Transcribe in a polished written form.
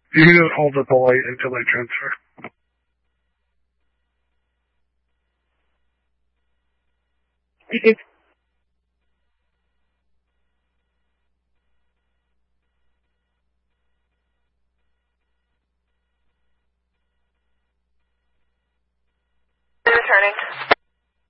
You can just hold up the light until I transfer. Okay. Returning.